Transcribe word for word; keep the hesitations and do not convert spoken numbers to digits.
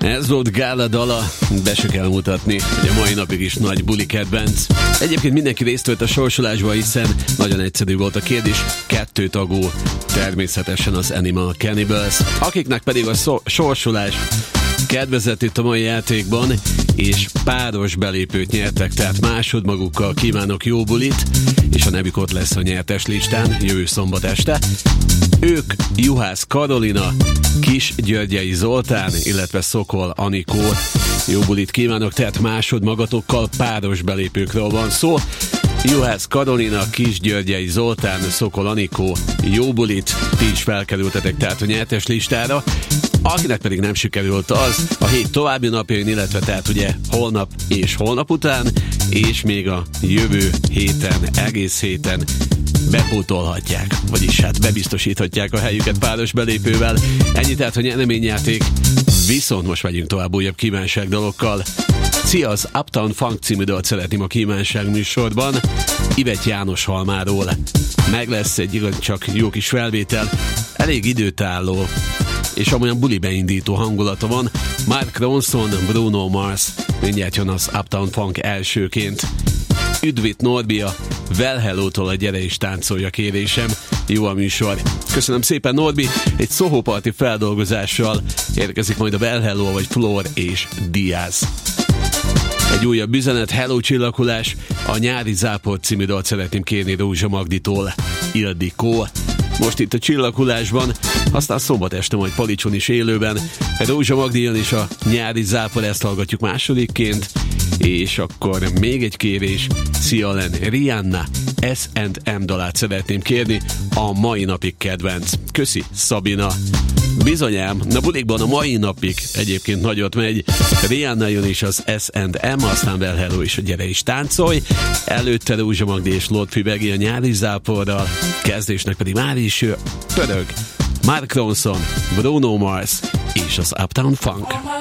Ez volt Gála dala, be se kell mutatni, hogy a mai napig is nagy buli kedvenc. Egyébként mindenki részt vett a sorsolásba, hiszen nagyon egyszerű volt a kérdés, kettő tagú, természetesen az Animal Cannibals, akiknek pedig a szó- sorsolás kedvezett itt a mai játékban, és páros belépőt nyertek, tehát másodmagukkal kívánok jó bulit, és a nevük ott lesz a nyertes listán jövő szombat este. Ők Juhász Karolina, Kis Györgyei Zoltán, illetve Szokol Anikó. Jó bulit kívánok, tehát másodmagatokkal páros belépőkről van szó. Juhász Karolina, Kis Györgyei Zoltán, Szokol Anikó, jó bulit, ti is felkerültetek tehát a nyertes listára. Akinek pedig nem sikerült az, a hét további napjain, illetve tehát ugye holnap és holnap után, és még a jövő héten, egész héten bepótolhatják, vagyis hát bebiztosíthatják a helyüket páros belépővel. Ennyi tehát a nyereményjáték, viszont most megyünk tovább újabb kívánságdalokkal. Szia, az Uptown Funk című dalt szeretném a kívánság műsorban, Ivet János Halmáról. Meg lesz egy igaz csak jó kis felvétel, elég időtálló, és amolyan buli beindító hangulata van. Mark Ronson, Bruno Mars, mindjárt jön az Uptown Funk elsőként. Üdvít Norbia, Well Hello-tól a Gyere és táncolja kérésem. Jó a műsor. Köszönöm szépen, Norbi. Egy Soho Party feldolgozással érkezik majd a Well Hello, vagy Flor és Diaz. Egy újabb üzenet, Hello csillagulás, a Nyári Zápor című dalt szeretném kérni Rózsa Magditól, Ildikó. Most itt a csillagulásban, aztán szombat este majd Palicson is élőben. Rózsa Magdi jön és a Nyári Zápor, ezt hallgatjuk másodikként. És akkor még egy kérés, Szia Len, Rihanna, es and em dalát szeretném kérni, a mai napig kedvenc. Köszi, Szabina. Bizonyám, na bulikban a mai napig egyébként nagyot megy. Rihanna jön is az es and em, aztán Well Hello is a Gyere is táncolj. Előtte Rózsa Magdi és Lord Fibegi a Nyári Záporral, kezdésnek pedig már is pörög Mark Ronson, Bruno Mars és az Uptown Funk.